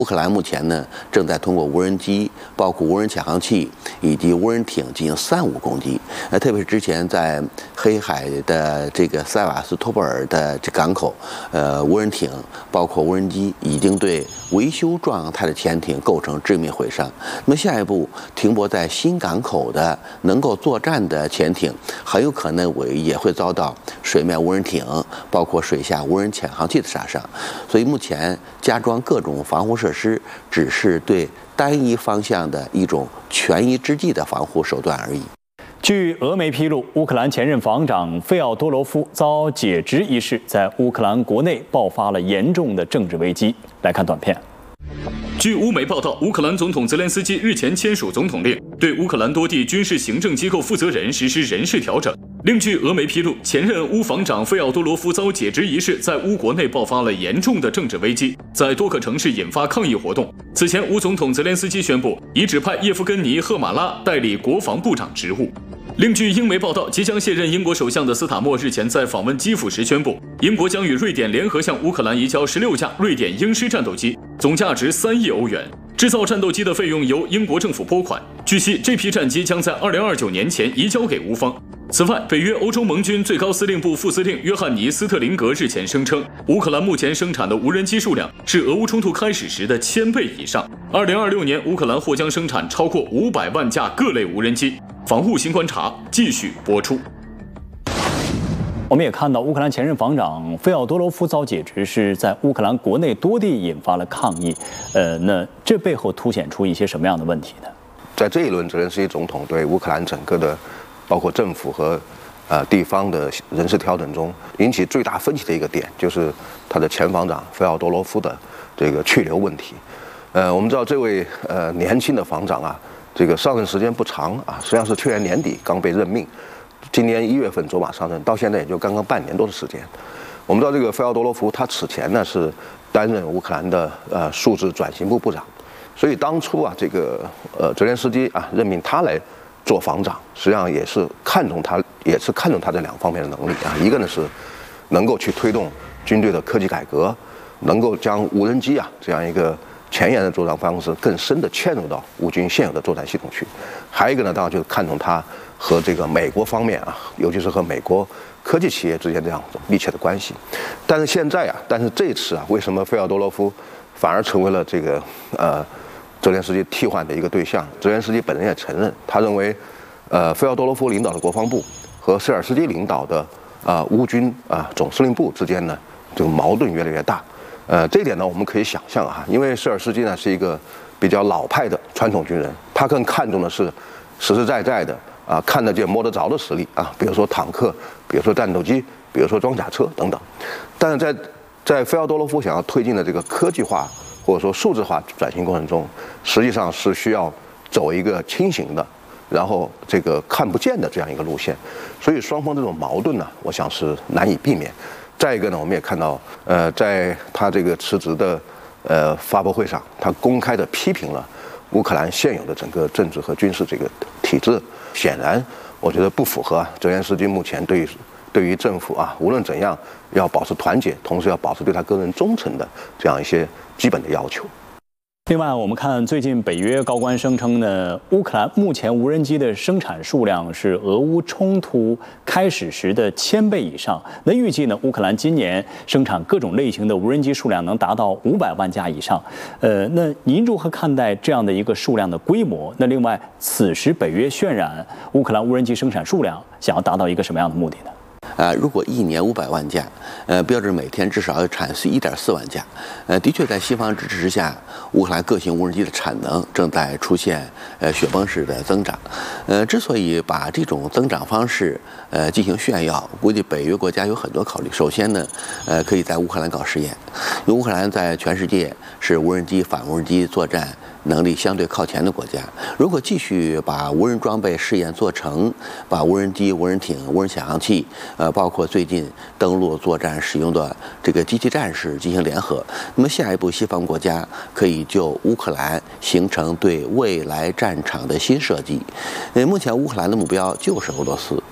乌克兰目前呢，正在通过无人机、包括无人潜航器以及无人艇进行3无攻击。特别是之前在黑海的这个塞瓦斯托波尔的这港口，无人艇包括无人机已经对维修状态的潜艇构成致命毁伤。那么下一步停泊在新港口的能够作战的潜艇，很有可能也会遭到水面无人艇、包括水下无人潜航器的杀伤。所以目前加装各种防护设施只是对单一方向的一种权宜之计的防护手段而已。 据俄媒披露，乌克兰前任防长费奥多罗夫遭解职一事，在乌克兰国内爆发了严重的政治危机。来看短片。 据乌媒报道，乌克兰总统泽连斯基日前签署总统令，对乌克兰多地军事行政机构负责人实施人事调整。另据俄媒披露，前任乌防长费奥多罗夫遭解职一事，在乌国内爆发了严重的政治危机，在多个城市引发抗议活动。此前，乌总统泽连斯基宣布已指派叶夫根尼·赫马拉代理国防部长职务。另据英媒报道，即将卸任英国首相的斯塔默日前在访问基辅时宣布，英国将与瑞典联合向乌克兰移交16架瑞典鹰狮战斗机，总价值3亿欧元。制造战斗机的费用由英国政府拨款。据悉，这批战机将在2029年前移交给乌方。此外，北约欧洲盟军最高司令部副司令约翰尼·斯特林格日前声称，乌克兰目前生产的无人机数量是俄乌冲突开始时的1000倍以上。2026年，乌克兰或将生产超过500万架各类无人机。防护新观察继续播出。 我们也看到，乌克兰前任防长费奥多罗夫遭解职是在乌克兰国内多地引发了抗议。那这背后凸显出一些什么样的问题呢？ 在这一轮泽连斯基总统对乌克兰整个的，包括政府和地方的人事调整中，引起最大分歧的一个点，就是他的前防长费奥多罗夫的这个去留问题。我们知道这位年轻的防长啊，这个上任时间不长啊，实际上是去年年底刚被任命。今年1月份走马上任，到现在也就刚刚半年多的时间。我们知道这个费奥多罗夫，他此前呢是担任乌克兰的数字转型部部长，所以当初啊，这个泽连斯基啊任命他来做防长，实际上也是看重他这2方面的能力啊。一个呢是能够去推动军队的科技改革，能够将无人机啊这样一个前沿的作战方式更深地嵌入到乌军现有的作战系统去。还有一个呢，当然就是看重他和这个美国方面啊，尤其是和美国科技企业之间这样密切的关系。但是这次啊，为什么费奥多罗夫反而成为了这个泽连斯基替换的一个对象？泽连斯基本人也承认，他认为费奥多罗夫领导的国防部和舍尔斯基领导的乌军总司令部之间呢，这个矛盾越来越大。这一点呢，我们可以想象啊，因为舍尔斯基呢是一个比较老派的传统军人，他更看重的是实实在在的看得见摸得着的实力啊，比如说坦克，比如说战斗机，比如说装甲车等等。但是在费奥多罗夫想要推进的这个科技化或者说数字化转型过程中，实际上是需要走一个轻型的，然后这个看不见的这样一个路线。所以双方这种矛盾呢，我想是难以避免。再一个呢，我们也看到，在他这个辞职的发布会上，他公开的批评了乌克兰现有的整个政治和军事这个体制。显然，我觉得不符合泽连斯基目前对于政府啊，无论怎样要保持团结，同时要保持对他个人忠诚的这样一些基本的要求。 另外，我们看最近北约高官声称呢，乌克兰目前无人机的生产数量是俄乌冲突开始时的1000倍以上。那预计呢，乌克兰今年生产各种类型的无人机数量能达到500万架以上。那您如何看待这样的一个数量的规模？那另外，此时北约渲染乌克兰无人机生产数量，想要达到一个什么样的目的呢？ 如果1年500万架，标准每天至少要产1.4万架。的确，在西方支持之下，乌克兰各型无人机的产能正在出现雪崩式的增长。之所以把这种增长方式进行炫耀，估计北约国家有很多考虑。首先呢，可以在乌克兰搞实验，因为乌克兰在全世界是无人机、反无人机作战能力相对靠前的国家。如果继续把无人装备试验做成，把无人机、无人艇、无人潜航器，包括最近登陆作战使用的这个机器战士进行联合，那么下一步西方国家可以就乌克兰形成对未来战场的新设计。目前乌克兰的目标就是俄罗斯，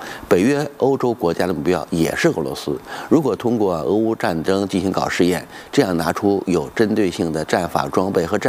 北约、欧洲国家的目标也是俄罗斯。如果通过俄乌战争进行搞试验，这样拿出有针对性的战法装备和战